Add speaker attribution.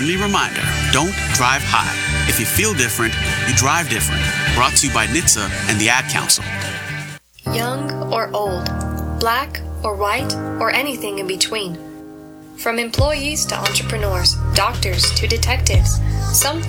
Speaker 1: friendly reminder, don't drive high. If you feel different, you drive different. Brought to you by NHTSA and the Ad Council.
Speaker 2: Young or old, black or white, or anything in between. From employees to entrepreneurs, doctors to detectives, some